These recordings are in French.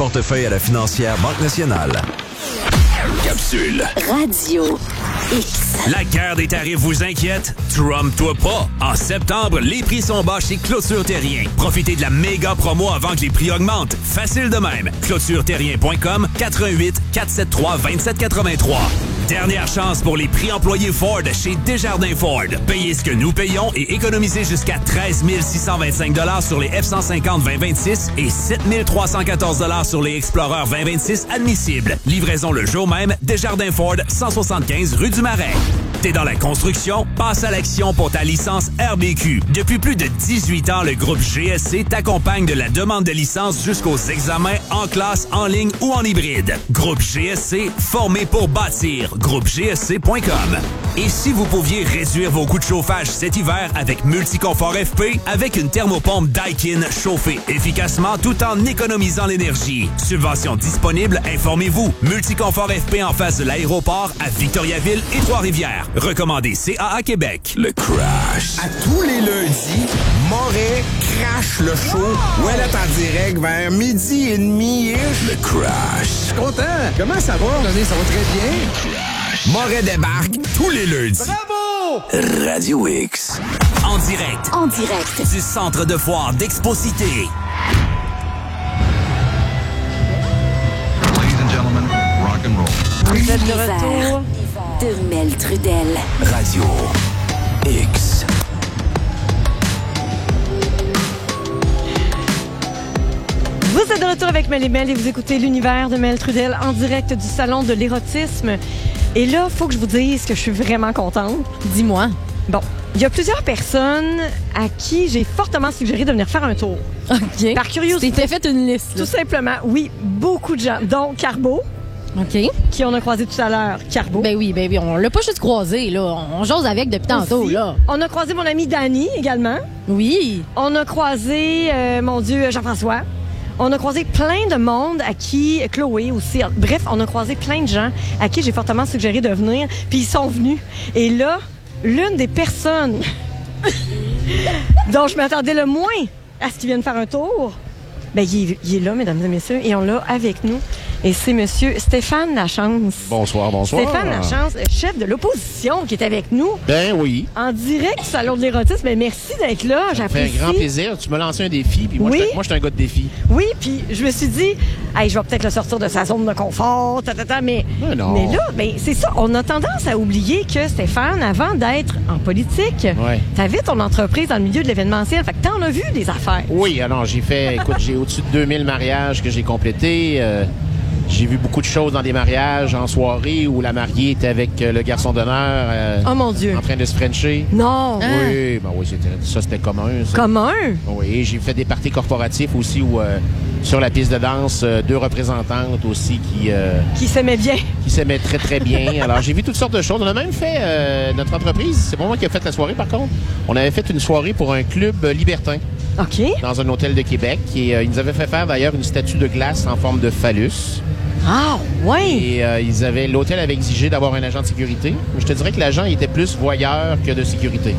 portefeuille à la financière Banque Nationale. Capsule. Radio X. La guerre des tarifs vous inquiète? Trompe-toi pas! En septembre, les prix sont bas chez Clôture Terrien. Profitez de la méga promo avant que les prix augmentent. Facile de même. ClôtureTerrien.com 88 473 2783. Dernière chance pour les prix employés Ford chez Desjardins Ford. Payez ce que nous payons et économisez jusqu'à 13 625 $ sur les F-150 2026 et 7 314 $ sur les Explorer 2026 admissibles. Livraison le jour même, Desjardins Ford, 175 rue du Marais. T'es dans la construction? Passe à l'action pour ta licence RBQ. Depuis plus de 18 ans, le groupe GSC t'accompagne de la demande de licence jusqu'aux examens en classe, en ligne ou en hybride. Groupe GSC, formé pour bâtir. GroupeGSC.com. Et si vous pouviez réduire vos coûts de chauffage cet hiver avec Multiconfort FP, avec une thermopompe Daikin chauffée efficacement tout en économisant l'énergie. Subvention disponible, informez-vous. Multiconfort FP en face de l'aéroport à Victoriaville et Trois-Rivières. Recommandé CAA Québec. Le Crash. À tous les lundis, Moret crache le show. Ouais, là, en direct vers 12h30. Le Crash. Je suis content. Comment ça va? Ça va très bien. Moret débarque tous les lundis. Bravo! Radio X. En direct. En direct. Du centre de foire d'Exposité. Ladies and gentlemen, rock and roll. Vous êtes de retour de Mel Trudel. Radio X. Vous êtes de retour avec Mel et Mel et vous écoutez l'univers de Mel Trudel en direct du Salon de l'érotisme. Et là, il faut que je vous dise que je suis vraiment contente. Dis-moi. Bon, il y a plusieurs personnes à qui j'ai fortement suggéré de venir faire un tour. OK. Par curiosité. Tu t'es fait une liste. Tout simplement, oui, beaucoup de gens, dont Carbo, OK. qui on a croisé tout à l'heure. Carbo. Ben oui, on l'a pas juste croisé, là. On jase avec depuis tantôt, Aussi. là. On a croisé mon ami Danny également. Oui. On a croisé, mon Dieu, Jean-François. On a croisé plein de monde à qui, Chloé aussi, bref, on a croisé plein de gens à qui j'ai fortement suggéré de venir, puis ils sont venus. Et là, l'une des personnes dont je m'attendais le moins à ce qu'ils viennent faire un tour, ben il est là, mesdames et messieurs, et on l'a avec nous. Et c'est monsieur Stéphane Lachance. Bonsoir. Stéphane Lachance, chef de l'opposition, qui est avec nous. Ben oui. En direct du Salon de l'érotisme. Ben merci d'être là, Ça me fait j'apprécie. un grand plaisir. Tu m'as lancé un défi, puis moi, Oui. je suis un gars de défi. Oui, puis je me suis dit, hey, je vais peut-être le sortir de sa zone de confort, mais non. mais là, ben, c'est ça. On a tendance à oublier que, Stéphane, avant d'être en politique, Ouais. t'avais ton entreprise dans le milieu de l'événementiel. Fait que t'en as vu des affaires. Oui, alors j'ai au-dessus de 2000 mariages que j'ai complétés. J'ai vu beaucoup de choses dans des mariages, en soirée, où la mariée était avec le garçon d'honneur Oh mon Dieu. en train de se frencher. Non. Oui, ben oui, c'était commun. Ça. Commun. Oui, j'ai fait des parties corporatifs aussi où, sur la piste de danse, deux représentantes aussi Qui s'aimait bien. qui s'aimaient très, très bien. Alors, j'ai vu toutes sortes de choses. On a même fait notre entreprise. C'est pas moi qui ai fait la soirée, par contre. On avait fait une soirée pour un club libertin OK. dans un hôtel de Québec. Et ils nous avaient fait faire, d'ailleurs, une statue de glace en forme de phallus. Ah, ouais. Et l'hôtel avait exigé d'avoir un agent de sécurité. Mais je te dirais que l'agent il était plus voyeur que de sécurité.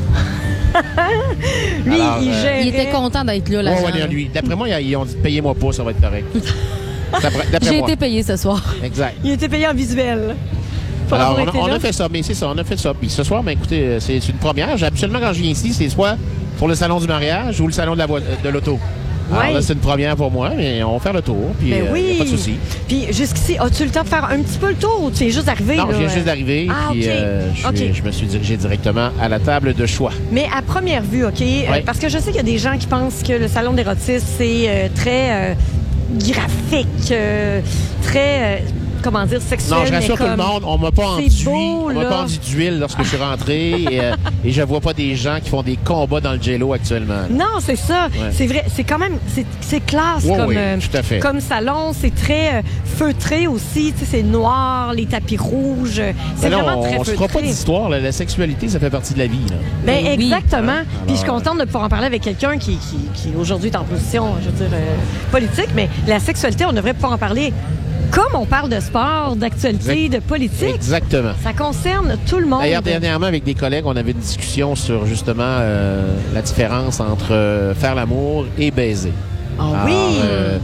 Lui, Alors, il gérait. Il était content d'être là, l'agent. Ouais, lui. D'après moi, ils ont dit payez-moi pas, ça va être correct. D'après J'ai moi. été payé ce soir. Exact. Il était payé en visuel. Pour Alors, avoir été on là. a fait ça, mais c'est ça, on a fait ça. Puis ce soir, ben écoutez, c'est une première. Habituellement, quand je viens ici, c'est soit pour le salon du mariage ou le salon de l'auto. Ouais. Alors là, c'est une première pour moi, mais on va faire le tour, puis Ben oui. y a pas de souci. Puis jusqu'ici, as-tu le temps de faire un petit peu le tour ou tu es juste arrivé? Non, là? je viens juste d'arriver, Ah, puis OK. je me suis dirigé directement à la table de choix. Mais à première vue, OK? Parce que je sais qu'il y a des gens qui pensent que le salon d'érotisme, c'est très graphique, très, comment dire, sexuel. Non, je rassure mais tout le comme- monde, on m'a pas C'est enduit, beau, on m'a là. pas enduit d'huile lorsque je suis rentré et je vois pas des gens qui font des combats dans le jello actuellement. Non, c'est ça. Ouais. C'est vrai. C'est quand même, c'est classe Oui, comme, oui, tout à fait. comme salon. C'est très feutré aussi. Tu sais, c'est noir, les tapis rouges. C'est Mais non, vraiment très on se fera pas feutré. d'histoire, là. La sexualité, ça fait partie de la vie. Là. Ben, Oui. exactement. Hein? Puis je suis Alors, contente de pouvoir en parler avec quelqu'un qui aujourd'hui est en position, je veux dire, politique, mais la sexualité, on devrait pouvoir en parler comme on parle de sport, d'actualité, de politique. Exactement. Ça concerne tout le monde. D'ailleurs, dernièrement, avec des collègues, on avait une discussion sur justement la différence entre faire l'amour et baiser. Ah Alors, oui!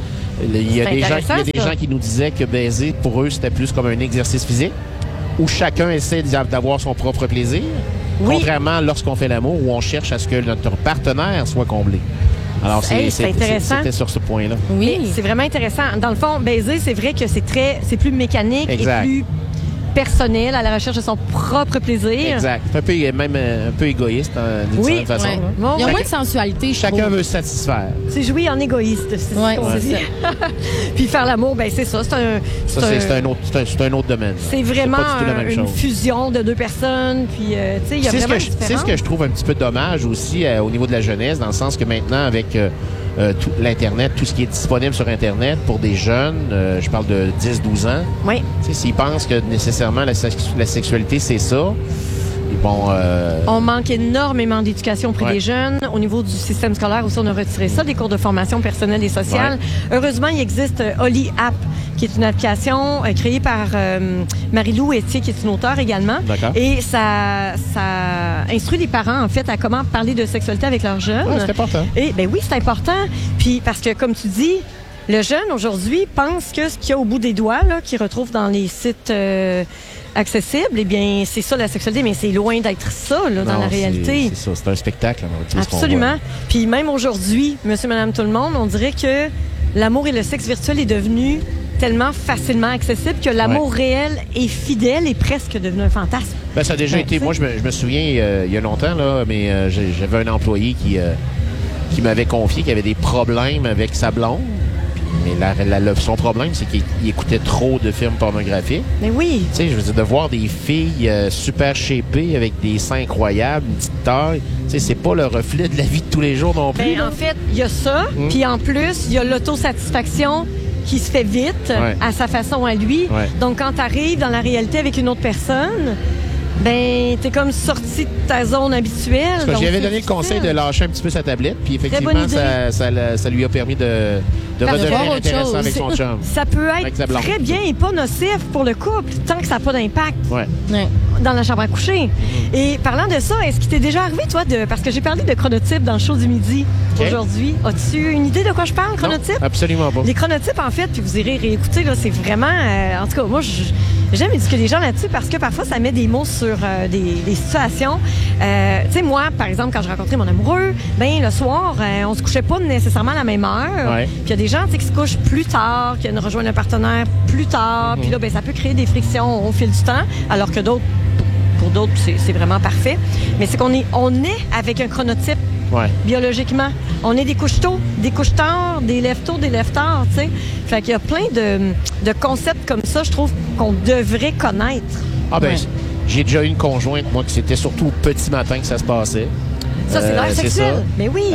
Il y a C'est des intéressant, ça. gens qui nous disaient que baiser, pour eux, c'était plus comme un exercice physique, où chacun essaie d'avoir son propre plaisir, Oui. contrairement lorsqu'on fait l'amour, où on cherche à ce que notre partenaire soit comblé. Alors, Hey, c'est intéressant. C'était sur ce point-là. Mais c'est vraiment intéressant. Dans le fond, baiser, c'est vrai que c'est plus mécanique Exact. et plus personnel, à la recherche de son propre plaisir. Exact. Même un peu égoïste, d'une Oui. certaine façon. Ouais. Bon, Il y a fait moins que de sensualité, je Chacun trouve. veut se satisfaire. c'est jouer en égoïste, c'est Ouais, ce qu'on c'est dit. ça. Puis faire l'amour, ben c'est ça. Ça, c'est un autre domaine. C'est vraiment pas du tout la même une chose. fusion de deux personnes. Puis, tu sais, il y a C'est vraiment une c'est ce différence. que je trouve un petit peu dommage aussi au niveau de la jeunesse, dans le sens que maintenant, avec tout l'Internet, tout ce qui est disponible sur Internet pour des jeunes, je parle de 10-12 ans, Oui. tu sais, s'ils pensent que nécessairement la sexualité, c'est ça, et bon... On manque énormément d'éducation auprès Ouais. des jeunes. Au niveau du système scolaire aussi, on a retiré ça, des cours de formation personnelle et sociale. Heureusement, il existe Oli App, qui est une application créée par Marie-Lou Etier, qui est une auteure également. D'accord. Et ça instruit les parents, en fait, à comment parler de sexualité avec leurs jeunes. Ouais, c'est important. Et ben oui, c'est important. Puis parce que, comme tu dis, le jeune aujourd'hui pense que ce qu'il y a au bout des doigts, là, qu'il retrouve dans les sites accessibles, eh bien, c'est ça la sexualité, mais c'est loin d'être ça, là, dans Non, la réalité. C'est ça, c'est un spectacle. Là, Absolument. Puis même aujourd'hui, monsieur, madame, tout le monde, on dirait que l'amour et le sexe virtuel est devenu tellement facilement accessible que l'amour réel et fidèle est presque devenu un fantasme. Ben, ça a déjà été... Moi, je me souviens, il y a longtemps, là, mais j'avais un employé qui m'avait confié qu'il avait des problèmes avec sa blonde. Mais son problème, c'est qu'il écoutait trop de films pornographiques. Mais oui. Tu sais, je veux dire, de voir des filles super shapées avec des seins incroyables, une petite taille, tu sais, c'est pas le reflet de la vie de tous les jours non plus. Ben, en fait, il y a ça. Puis en plus, il y a l'autosatisfaction qui se fait vite à sa façon à lui. Ouais. Donc, quand tu arrives dans la réalité avec une autre personne, ben, t'es comme sorti de ta zone habituelle. Parce que Donc, j'avais c'est donné le conseil de difficile. lâcher un petit peu sa tablette, puis bonne effectivement, idée. ça lui a permis de voir redevenir autre intéressant chose. avec son chum. Ça peut Avec sa être blonde. très bien et pas nocif pour le couple, tant que ça n'a pas d'impact Ouais. Ouais. dans la chambre à coucher. Et parlant de ça, est-ce qu'il t'est déjà arrivé, toi, parce que j'ai parlé de chronotypes dans le show du midi OK. aujourd'hui. As-tu une idée de quoi je parle, chronotype? Non, absolument pas. Les chronotypes, en fait, puis vous irez réécouter, là, c'est vraiment... en tout cas, moi, j'aime éduquer les gens là-dessus parce que parfois, ça met des mots sur des situations. Tu sais, moi, par exemple, quand je rencontrais mon amoureux, ben le soir, on se couchait pas nécessairement à la même heure. Ouais. Puis il y a des gens, tu sais, qui se couchent plus tard, qui rejoignent un partenaire plus tard. Puis là, ben ça peut créer des frictions au fil du temps, alors que pour d'autres, c'est vraiment parfait. Mais c'est qu'on est avec un chronotype Ouais. biologiquement. On est des couches tôt, des couches tard, des lève tôt, des lève tard, tu sais. Fait qu'il y a plein de concepts comme ça, je trouve, qu'on devrait connaître. Ah ben, Ouais. j'ai déjà eu une conjointe, moi, que c'était surtout au petit matin que ça se passait. Ça, c'est l'air c'est sexuel. ça. Mais oui.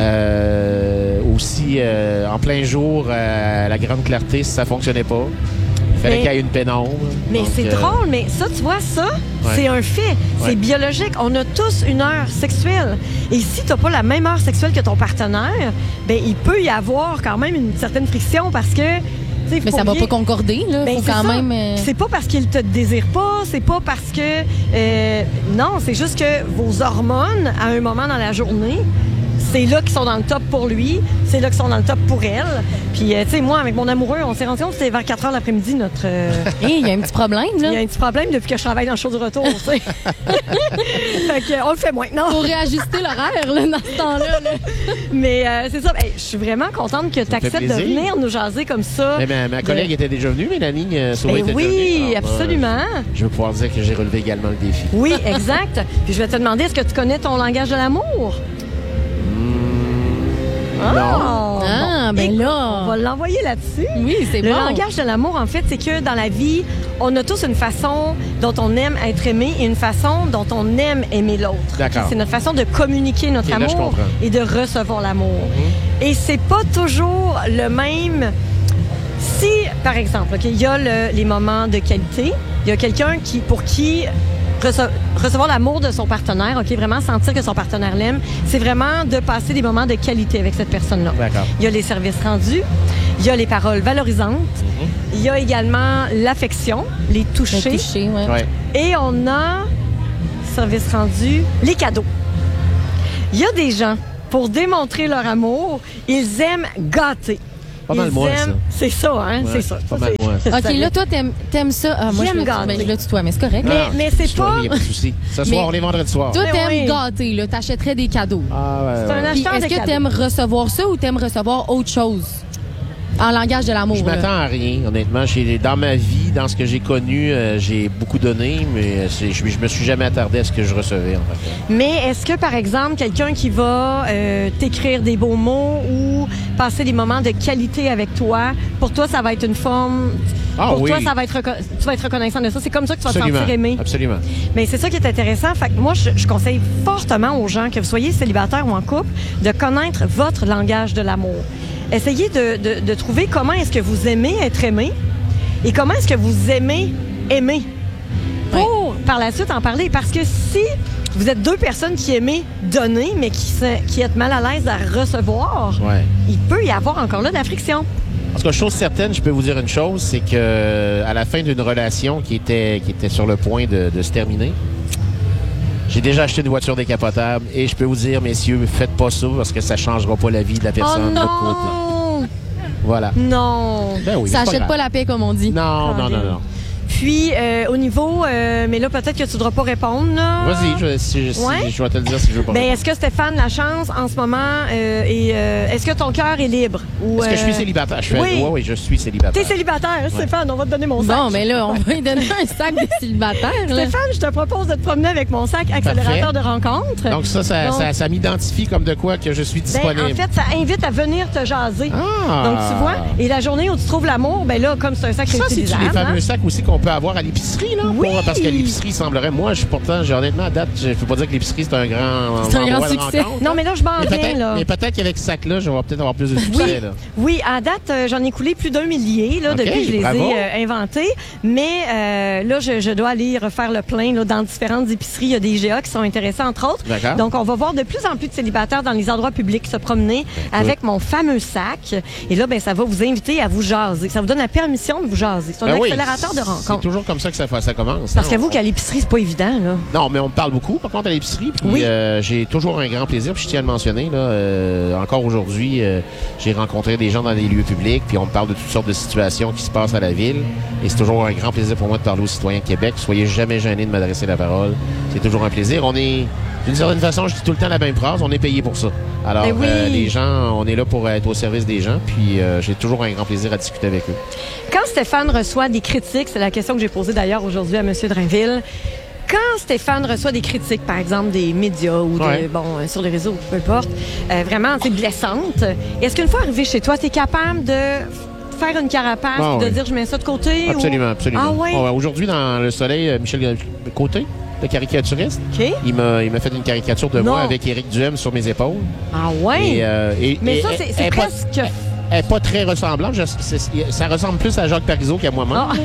Aussi, en plein jour, à la grande clarté, ça fonctionnait pas. Il fallait Mais- qu'il y ait une pénombre. Mais Donc, c'est drôle, mais ça, tu vois, ça, Ouais. c'est un fait. C'est Ouais. biologique. On a tous une heure sexuelle. Et si tu n'as pas la même heure sexuelle que ton partenaire, ben il peut y avoir quand même une certaine friction parce que... tu sais, Mais faut ça va bien- pas concorder, là. Ben, Faut c'est quand ça. même. C'est pas parce qu'il te désire pas, c'est pas parce que... non, c'est juste que vos hormones, à un moment dans la journée, c'est là qu'ils sont dans le top pour lui, c'est là qu'ils sont dans le top pour elle. Puis, tu sais, moi, avec mon amoureux, on s'est rendu compte que c'était vers 4 heures l'après-midi, notre... Il y a un petit problème, là. Il y a un petit problème depuis que je travaille dans le show du retour, tu sais. Fait que, on le fait maintenant. Faut réajuster l'horaire, là, dans ce temps-là. Là. Mais c'est ça, ben, je suis vraiment contente que tu me fait acceptes de plaisir. venir nous jaser comme ça. Mais ma collègue était déjà venue, Mélanie Sauvé Ben était déjà venue. oui, Alors, absolument. je vais pouvoir dire que j'ai relevé également le défi. Oui, exact. Puis je vais te demander, est-ce que tu connais ton langage de l'amour? Non. Ah, ben Écoute, là. On va l'envoyer là-dessus. Oui, c'est Le bon. langage de l'amour, en fait, c'est que dans la vie, on a tous une façon dont on aime être aimé et une façon dont on aime aimer l'autre. D'accord. C'est notre façon de communiquer notre Ok, là, je amour comprends. et de recevoir l'amour. Et c'est pas toujours le même. Si, par exemple, ok, il y a les moments de qualité, il y a quelqu'un pour qui recevoir l'amour de son partenaire, ok, vraiment sentir que son partenaire l'aime, c'est vraiment de passer des moments de qualité avec cette personne-là. D'accord. Il y a les services rendus, il y a les paroles valorisantes, il y a également l'affection, les toucher, Le toucher, ouais. Ouais. et on a, service rendu, les cadeaux. Il y a des gens, pour démontrer leur amour, ils aiment gâter. Pas mal moins, ça. C'est ça, hein? Ouais, c'est ça. pas mal moins. OK, là, toi, t'aimes ça. Ah, moi, J'aime gâter. je le tutoie, mais c'est correct. Mais c'est pas... Il n'y a pas de souci. Ce soir, Mais- on est vendredi soir. Toi, Mais t'aimes oui. gâter, là. T'achèterais des cadeaux. Ah, ouais, C'est un ouais. Puis acheteur de est-ce que cadeaux. t'aimes recevoir ça ou t'aimes recevoir autre chose? En langage de l'amour, Je là. m'attends à rien, honnêtement. Dans ma vie, dans ce que j'ai connu, j'ai beaucoup donné, mais je me suis jamais attardé à ce que je recevais, en fait. Mais est-ce que, par exemple, quelqu'un qui va t'écrire des beaux mots ou passer des moments de qualité avec toi, pour toi, ça va être une forme... Ah pour oui. toi, tu vas être reconnaissant de ça. C'est comme ça que tu vas te Absolument. sentir aimé. Absolument. Mais c'est ça qui est intéressant. Fait que moi, je conseille fortement aux gens, que vous soyez célibataire ou en couple, de connaître votre langage de l'amour. Essayez de trouver comment est-ce que vous aimez être aimé et comment est-ce que vous aimez aimer. Pour, par la suite, en parler. Parce que si vous êtes deux personnes qui aimez donner, mais qui êtes mal à l'aise à recevoir, Ouais. il peut y avoir encore là de la friction. En tout cas, chose certaine, je peux vous dire une chose, c'est que à la fin d'une relation qui était sur le point de se terminer, j'ai déjà acheté une voiture décapotable et je peux vous dire, messieurs, faites pas ça parce que ça changera pas la vie de la personne de l'autre côté. non! Voilà. Non! Ben oui, Ça c'est achète grave. pas la paix, comme on dit. Non, non, non, non. Puis, au niveau... mais là, peut-être que tu ne voudras pas répondre, là. Vas-y, je vais te le dire si je veux pas. Ben, est-ce que Stéphane Lachance, en ce moment, est-ce que ton cœur est libre? Ou, Est-ce que je suis célibataire? Oui, je suis célibataire. T'es célibataire, Stéphane, on va te donner mon sac. Bon, mais là, on va lui donner un sac de célibataire, là. Stéphane, je te propose de te promener avec mon sac accélérateur de rencontre. Donc ça m'identifie comme de quoi que je suis disponible. Ben, en fait, ça invite à venir te jaser. Ah! Donc, tu vois, et la journée où tu trouves l'amour, ben là, comme c'est un sac Ça, c'est-tu réutilisable, les fameux hein? sacs aussi qu'on peut avoir à l'épicerie, là? Oui! Parce qu'à l'épicerie, il semblerait... Moi, honnêtement, à date, je peux pas dire que l'épicerie, c'est un grand C'est un grand endroit de succès. rencontre. Non, mais là, je m'en viens, là. Mais peut-être qu'avec ce sac-là, je vais peut-être avoir plus de succès, là. Oui, à date, j'en ai coulé plus d'1 millier là, OK, depuis que je les bravo. ai inventés. Mais là, je dois aller refaire le plein là, dans différentes épiceries. Il y a des IGA qui sont intéressés, entre autres. D'accord. Donc, on va voir de plus en plus de célibataires dans les endroits publics se promener avec mon fameux sac. Et là, ben, ça va vous inviter à vous jaser. Ça vous donne la permission de vous jaser. C'est un Ben oui, accélérateur de C'est rencontre. toujours comme ça que ça commence. Parce hein. qu'avoue qu'à l'épicerie, c'est pas évident, là. Non, mais on me parle beaucoup, par contre, à l'épicerie. Puis, Oui. j'ai toujours un grand plaisir, puis je tiens à le mentionner. Là, encore aujourd'hui, j'ai rencontré des gens dans des lieux publics, puis on me parle de toutes sortes de situations qui se passent à la ville. Et c'est toujours un grand plaisir pour moi de parler aux citoyens de Québec. Soyez jamais gênés de m'adresser la parole. C'est toujours un plaisir. D'une certaine façon, je dis tout le temps la même phrase, on est payé pour ça. Alors, Ben oui. les gens, on est là pour être au service des gens, puis j'ai toujours un grand plaisir à discuter avec eux. Quand Stéphane reçoit des critiques, c'est la question que j'ai posée d'ailleurs aujourd'hui à M. Drainville. Quand Stéphane reçoit des critiques, par exemple des médias ou Ouais. sur les réseaux, peu importe, vraiment, c'est blessante, est-ce qu'une fois arrivé chez toi, tu es capable de faire une carapace Ah, et de oui. dire je mets ça de côté? Absolument, absolument. Ah oui? Aujourd'hui, dans Le Soleil, Michel Côté, le caricaturiste, OK. il m'a fait une caricature de Non. moi avec Éric Duhem sur mes épaules. Ah ouais? Mais ça, c'est elle est pas- presque... Elle n'est pas très ressemblante. Ça ressemble plus à Jacques Parizeau qu'à moi-même. Ah.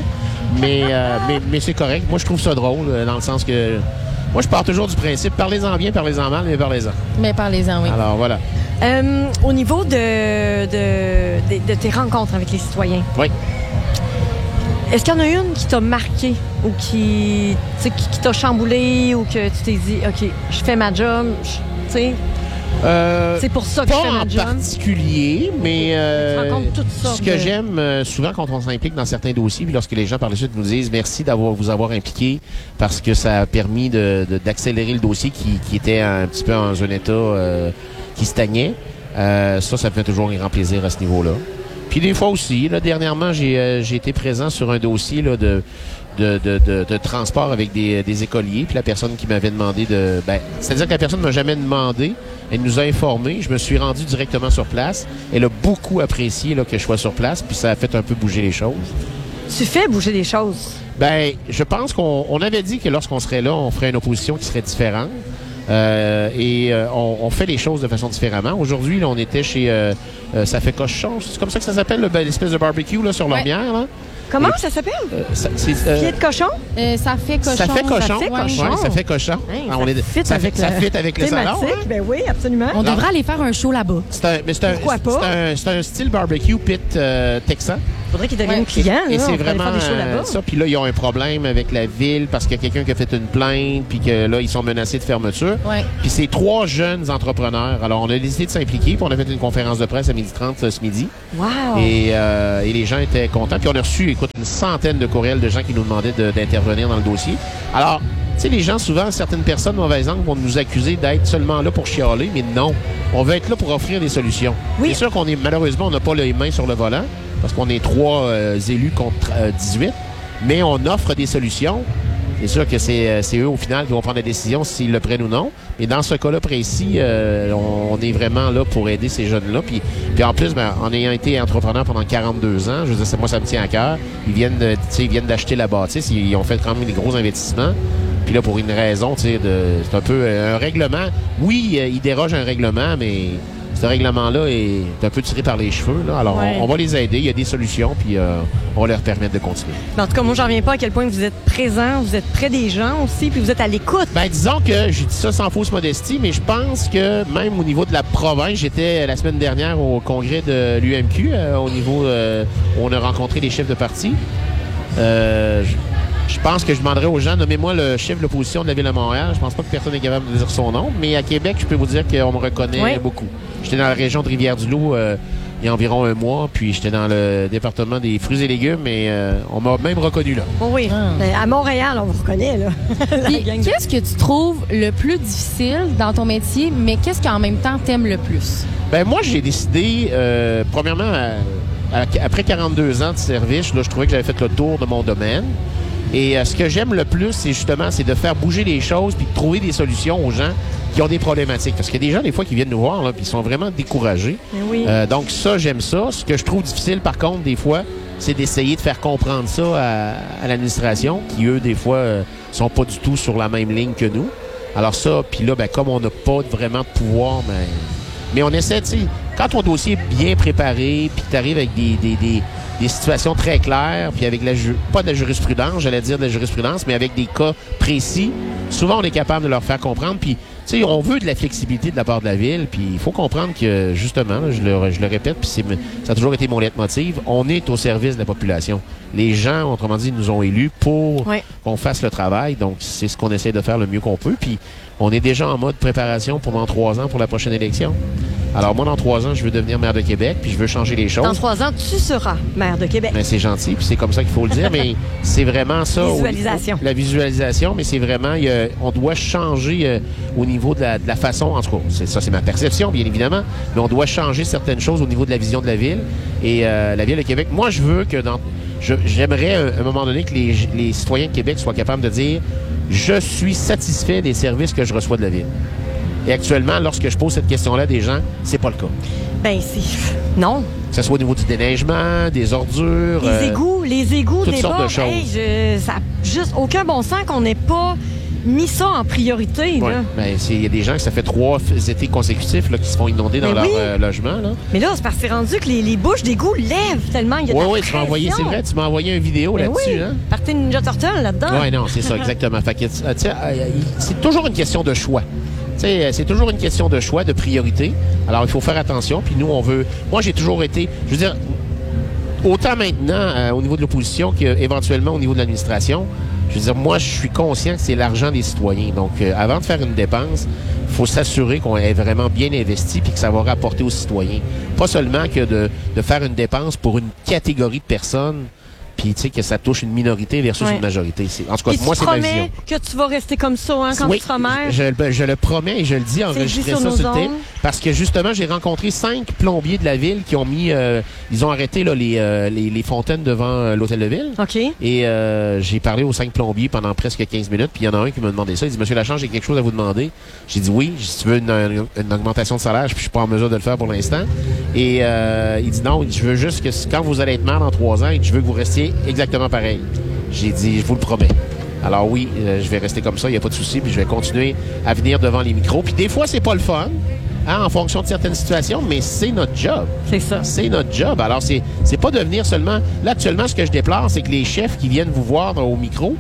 Mais c'est correct. Moi, je trouve ça drôle, dans le sens que... Moi, je pars toujours du principe, parlez-en bien, parlez-en mal, mais parlez-en. Mais parlez-en, oui. Alors, voilà. Au niveau de tes rencontres avec les citoyens, Oui. est-ce qu'il y en a une qui t'a marqué ou qui t'a chamboulé ou que tu t'es dit, OK, je fais ma job, tu sais, c'est pour ça que je fais Pas ma en job. particulier, mais Tu rencontres toutes sortes ce que de- j'aime souvent quand on s'implique dans certains dossiers, puis lorsque les gens par la suite nous disent merci vous avoir impliqué parce que ça a permis d'accélérer le dossier qui était un petit peu dans un état qui stagnait, ça me fait toujours un grand plaisir à ce niveau-là. Puis des fois aussi, là, dernièrement, j'ai été présent sur un dossier là, de transport avec des écoliers, puis la personne qui m'avait demandé c'est-à-dire que la personne ne m'a jamais demandé, elle nous a informés, je me suis rendu directement sur place, elle a beaucoup apprécié là, que je sois sur place, puis ça a fait un peu bouger les choses. Tu fais bouger les choses. Ben, je pense qu'on avait dit que lorsqu'on serait là, on ferait une opposition qui serait différente. On fait les choses de façon différemment. Aujourd'hui, là, on était chez Ça fait cochon. C'est comme ça que ça s'appelle, l'espèce de barbecue là, sur l'ormière. Là. Comment ça s'appelle? Pied de cochon? Ça fait cochon. Ça fait cochon. fait Ouais, cochon. ça fait cochon. Hey, Ah, ça fit ça fit avec le salon. thématique. Hein? Ben oui, absolument. On devrait aller faire un show là-bas. C'est un Pourquoi pas? C'est un style barbecue pit texan. Faudrait qu'ils deviennent clients. Et là. c'est On pourrait aller vraiment faire des shows là-bas. ça. Puis là, ils ont un problème avec la ville parce qu'il y a quelqu'un qui a fait une plainte, puis que là, ils sont menacés de fermeture. Ouais. Puis c'est 3 jeunes entrepreneurs. Alors, on a décidé de s'impliquer, puis on a fait une conférence de presse à 12h30 ce midi. Wow! Et les gens étaient contents. Puis on a reçu, écoute, une centaine de courriels de gens qui nous demandaient d'intervenir dans le dossier. Alors, tu sais, les gens, souvent, certaines personnes mauvaises langues vont nous accuser d'être seulement là pour chialer, mais non. On veut être là pour offrir des solutions. Oui. C'est sûr qu'on est, malheureusement, on n'a pas les mains sur le volant, parce qu'on est 3 élus contre 18, mais on offre des solutions. C'est sûr que c'est eux, au final, qui vont prendre la décision s'ils le prennent ou non. Mais dans ce cas-là précis, on est vraiment là pour aider ces jeunes-là. Puis en plus, en ayant été entrepreneur pendant 42 ans, je veux dire, moi, ça me tient à cœur. Ils viennent d'acheter la bâtisse. Ils ont fait quand même des gros investissements. Puis là, pour une raison, c'est un peu un règlement. Oui, ils dérogent un règlement, mais ce règlement-là est un peu tiré par les cheveux. Là. Alors, Ouais. on va les aider. Il y a des solutions, puis on va leur permettre de continuer. Mais en tout cas, moi, j'en reviens pas à quel point vous êtes présent, vous êtes près des gens aussi, puis vous êtes à l'écoute. Ben, disons que j'ai dit ça sans fausse modestie, mais je pense que même au niveau de la province, j'étais la semaine dernière au congrès de l'UMQ, au niveau où on a rencontré les chefs de parti. Je pense que je demanderais aux gens, nommez-moi le chef de l'opposition de la Ville de Montréal. Je pense pas que personne n'est capable de dire son nom, mais à Québec, je peux vous dire qu'on me reconnaît beaucoup. J'étais dans la région de Rivière-du-Loup il y a environ un mois, puis j'étais dans le département des fruits et légumes, et on m'a même reconnu là. Oh oui. Ben, à Montréal, on vous reconnaît, là. La Puis, gang de- qu'est-ce que tu trouves le plus difficile dans ton métier, mais qu'est-ce qu'en même temps t'aimes le plus? Ben moi, j'ai décidé, premièrement, après 42 ans de service, là, je trouvais que j'avais fait le tour de mon domaine. Et ce que j'aime le plus, c'est justement de faire bouger les choses puis de trouver des solutions aux gens qui ont des problématiques. Parce qu'il y a des gens, des fois, qui viennent nous voir là, puis ils sont vraiment découragés. Mais oui. Donc ça, j'aime ça. Ce que je trouve difficile, par contre, des fois, c'est d'essayer de faire comprendre ça à l'administration, qui, eux, des fois, sont pas du tout sur la même ligne que nous. Alors ça, puis là, ben, comme on n'a pas vraiment de pouvoir, mais on essaie, tu sais, quand ton dossier est bien préparé, puis que tu arrives avec des situations très claires, puis avec pas de la jurisprudence, j'allais dire de la jurisprudence, mais avec des cas précis, souvent on est capable de leur faire comprendre. Puis, tu sais, on veut de la flexibilité de la part de la Ville, puis il faut comprendre que, justement, là, je le répète, puis ça a toujours été mon leitmotiv, on est au service de la population. Les gens, autrement dit, nous ont élus pour qu'on fasse le travail, donc c'est ce qu'on essaie de faire le mieux qu'on peut, puis on est déjà en mode préparation pendant 3 ans pour la prochaine élection. Alors moi, dans 3 ans, je veux devenir maire de Québec, puis je veux changer les choses. Dans 3 ans, tu seras maire de Québec. Mais c'est gentil, puis c'est comme ça qu'il faut le dire, mais c'est vraiment ça. Visualisation. La visualisation, mais c'est vraiment, on doit changer au niveau de la façon, en tout cas, c'est ma perception, bien évidemment, mais on doit changer certaines choses au niveau de la vision de la Ville. Et la Ville de Québec, moi, je veux que j'aimerais à un moment donné que les citoyens de Québec soient capables de dire « Je suis satisfait des services que je reçois de la Ville ». Et actuellement, lorsque je pose cette question-là à des gens, c'est pas le cas. Ben, c'est... Non. Que ce soit au niveau du déneigement, des ordures... Les égouts, toutes des sortes bas, de choses. hey, ça n'a juste aucun bon sens qu'on n'ait pas mis ça en priorité. Ouais. Là. Ben, il y a des gens que ça fait 3 étés consécutifs là, qui se font inonder dans leur logement. Là. Mais là, c'est parce que c'est rendu que les bouches d'égout lèvent tellement. Il y a de la tu m'as envoyé, c'est vrai, tu m'as envoyé une vidéo Ben là-dessus. oui. Hein? Partez une Ninja Turtle là-dedans. Oui, non, c'est ça, exactement. Fait que, c'est toujours une question de choix. C'est toujours une question de choix, de priorité. Alors, il faut faire attention. Puis nous, on veut... Moi, j'ai toujours été... Je veux dire, autant maintenant au niveau de l'opposition qu'éventuellement au niveau de l'administration, je veux dire, moi, je suis conscient que c'est l'argent des citoyens. Donc, avant de faire une dépense, il faut s'assurer qu'on est vraiment bien investi puis que ça va rapporter aux citoyens. Pas seulement que de faire une dépense pour une catégorie de personnes puis tu sais que ça touche une minorité versus une majorité. En tout cas, moi, c'est ma vision. Tu promets que tu vas rester comme ça quand tu seras maire? Je le promets et je le dis, enregistrer ça sur le tape. Parce que justement, j'ai rencontré 5 plombiers de la ville qui ont mis... ils ont arrêté là, les fontaines devant l'hôtel de ville. OK. Et j'ai parlé aux 5 plombiers pendant presque 15 minutes. Puis il y en a un qui m'a demandé ça. Il dit, Monsieur Lachange, j'ai quelque chose à vous demander. J'ai dit oui. Si tu veux une augmentation de salaire, puis je suis pas en mesure de le faire pour l'instant. Et il dit non, je veux juste que quand vous allez être maire dans 3 ans, je veux que vous restiez exactement pareil. J'ai dit, je vous le promets. Alors oui, je vais rester comme ça, il n'y a pas de souci, puis je vais continuer à venir devant les micros. Puis des fois, c'est pas le fun, en fonction de certaines situations, mais c'est notre job. C'est ça. C'est notre job. Alors, c'est pas devenir seulement... Là, actuellement, ce que je déplore, c'est que les chefs qui viennent vous voir au micro,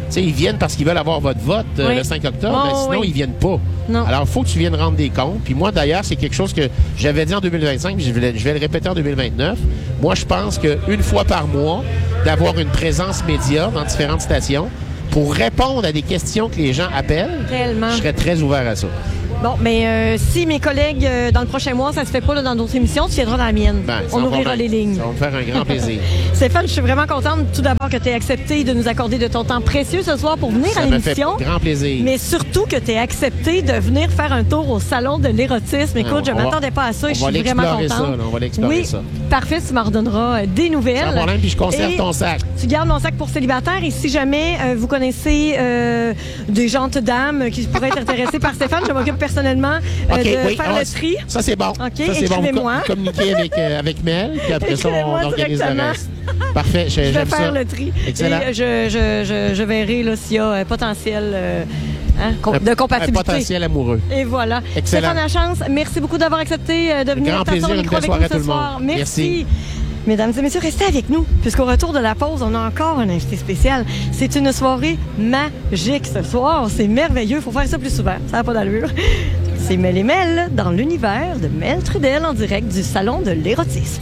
sais, ils viennent parce qu'ils veulent avoir votre vote le 5 octobre, mais sinon, ils viennent pas. Non. Alors, il faut que tu viennes rendre des comptes. Puis moi, d'ailleurs, c'est quelque chose que j'avais dit en 2025, puis je vais le répéter en 2029. Moi, je pense qu'une fois par mois, d'avoir une présence média dans différentes stations pour répondre à des questions que les gens appellent, Tellement. je serais très ouvert à ça. Bon, mais si mes collègues, dans le prochain mois, ça se fait pas là, dans d'autres émissions, tu viendras dans la mienne. On ouvrira les lignes. Ça va me faire un grand plaisir. Stéphane, je suis vraiment contente tout d'abord que tu aies accepté de nous accorder de ton temps précieux ce soir pour venir à l'émission. Ça me fait grand plaisir. Mais surtout que tu aies accepté de venir faire un tour au Salon de l'érotisme. Écoute, je m'attendais pas à ça et je suis vraiment contente. On va l'explorer ça. Parfait, tu m'en redonneras des nouvelles. Sans problème, puis je conserve ton sac. Tu gardes mon sac pour célibataire et si jamais vous connaissez des gentes dames qui pourraient être intéressées par Stéphane, je m'occupe personnellement de faire le tri. Ça, c'est bon. OK, ça, c'est écrivez-moi. Bon. Communiquer avec Mel, puis après ça, on organise le reste. Parfait, je vais faire ça. le tri. Excellent. Et je verrai là, s'il y a potentiel de compatibilité. Un potentiel amoureux. Et voilà. Excellent. Stéphane Lachance, merci beaucoup d'avoir accepté de venir t'asseoir au micro avec nous ce soir. Merci. Mesdames et messieurs, restez avec nous, puisqu'au retour de la pause, on a encore un invité spécial. C'est une soirée magique ce soir. C'est merveilleux. Il faut faire ça plus souvent. Ça n'a pas d'allure. C'est Mel et Mel dans l'univers de Mel Trudel en direct du Salon de l'érotisme.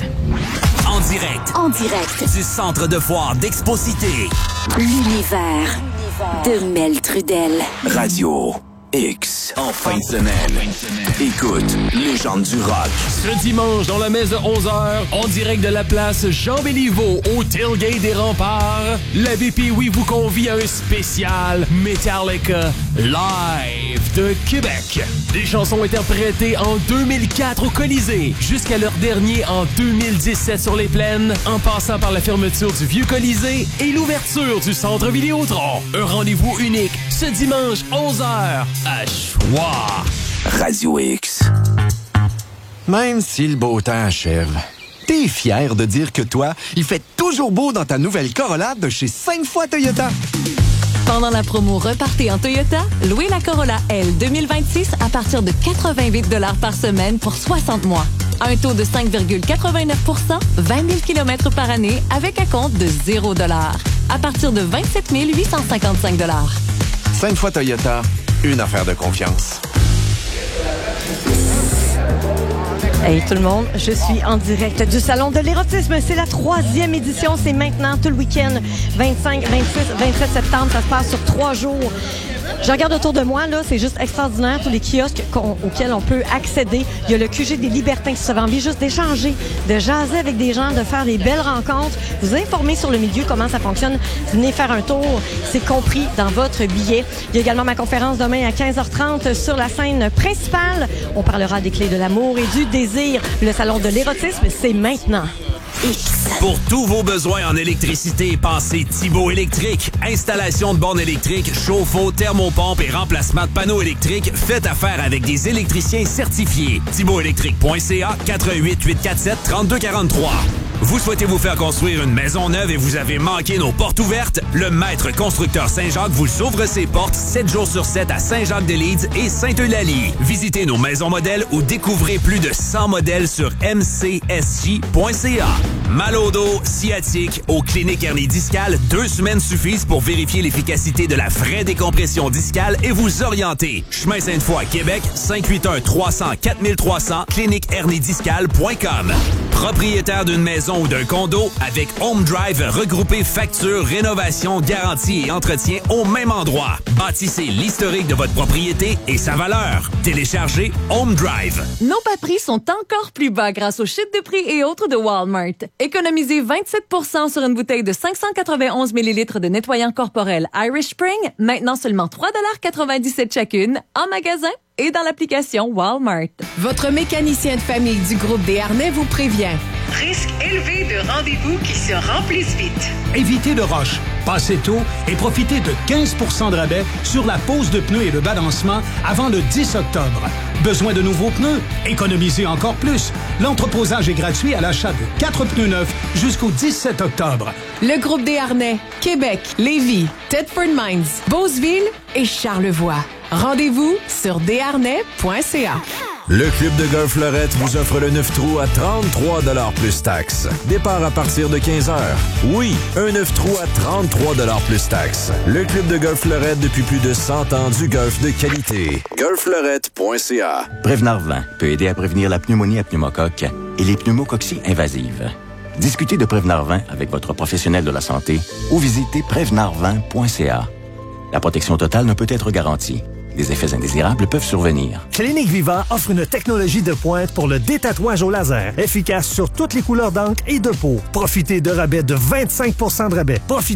En direct du centre de foire d'Exposité. L'univers de Mel Trudel. Radio X. En fin de semaine. Écoute, légende du rock. Ce dimanche, dans la messe de 11h, en direct de la place Jean-Béliveau, au tailgate des Remparts, la VPW vous convie à un spécial Metallica Live de Québec. Des chansons interprétées en 2004 au Colisée, jusqu'à leur dernier en 2017 sur les plaines, en passant par la fermeture du Vieux Colisée et l'ouverture du Centre Vidéotron. Un rendez-vous unique, ce dimanche 11h, à Choix. Radio X. Même si le beau temps achève, t'es fier de dire que toi, il fait toujours beau dans ta nouvelle Corolla de chez 5 fois Toyota. Pendant la promo Repartez en Toyota, louez la Corolla L 2026 à partir de 88 $ par semaine pour 60 mois. Un taux de 5,89 %, 20 000 km par année avec acompte de 0 $. À partir de 27 855 $. 5 fois Toyota, une affaire de confiance. Hey tout le monde, je suis en direct du Salon de l'érotisme. C'est la 3e édition, c'est maintenant tout le week-end, 25, 26, 27 septembre. Ça se passe sur 3 jours. Je regarde autour de moi, là, c'est juste extraordinaire, tous les kiosques auxquels on peut accéder. Il y a le QG des Libertins, si vous avez envie juste d'échanger, de jaser avec des gens, de faire des belles rencontres, vous informer sur le milieu, comment ça fonctionne. Venez faire un tour, c'est compris dans votre billet. Il y a également ma conférence demain à 15h30 sur la scène principale. On parlera des clés de l'amour et du désir. Le Salon de l'érotisme, c'est maintenant. Pour tous vos besoins en électricité, pensez Thibaut Électrique. Installation de bornes électriques, chauffe-eau, thermopompe et remplacement de panneaux électriques. Faites affaire avec des électriciens certifiés. ThibautElectrique.ca 88 847 3243. Vous souhaitez vous faire construire une maison neuve et vous avez manqué nos portes ouvertes? Le Maître Constructeur Saint-Jacques vous ouvre ses portes 7 jours sur 7 à Saint-Jacques-des-Lides et Sainte-Eulalie. Visitez nos maisons modèles ou découvrez plus de 100 modèles sur mcsj.ca. Mal au dos, sciatique, aux cliniques hernie discale, 2 semaines suffisent pour vérifier l'efficacité de la vraie décompression discale et vous orienter. Chemin Sainte-Foy, Québec, 581-300-4300, cliniquehernidiscale.com. Propriétaire d'une maison ou d'un condo, avec Home Drive, regroupez facture, rénovation, garantie et entretien au même endroit. Bâtissez l'historique de votre propriété et sa valeur. Téléchargez Home Drive. Nos bas prix sont encore plus bas grâce aux chutes de prix et autres de Walmart. Économisez 27 % sur une bouteille de 591 ml de nettoyant corporel Irish Spring, maintenant seulement 3,97 $ chacune, en magasin et dans l'application Walmart. Votre mécanicien de famille du groupe Desharnais vous prévient. Risque élevé de rendez-vous qui se remplissent vite. Évitez le rush, passez tôt et profitez de 15 % de rabais sur la pose de pneus et le balancement avant le 10 octobre. Besoin de nouveaux pneus? Économisez encore plus. L'entreposage est gratuit à l'achat de 4 pneus neufs jusqu'au 17 octobre. Le groupe Desharnais, Québec, Lévis, Thetford Mines, Beauceville et Charlevoix. Rendez-vous sur desharnais.ca. Le Club de golf Fleurette vous offre le 9 trous à 33 $ plus taxes. Départ à partir de 15 heures. Oui, un 9 trous à 33 $ plus taxes. Le Club de golf Fleurette depuis plus de 100 ans du golf de qualité. golffleurette.ca. Prevnar 20 peut aider à prévenir la pneumonie à pneumocoque et les pneumococcies invasives. Discutez de Prevnar 20 avec votre professionnel de la santé ou visitez prevnar20.ca. La protection totale ne peut être garantie. Des effets indésirables peuvent survenir. Clinique Viva offre une technologie de pointe pour le détatouage au laser, efficace sur toutes les couleurs d'encre et de peau. Profitez de rabais de 25 % de rabais.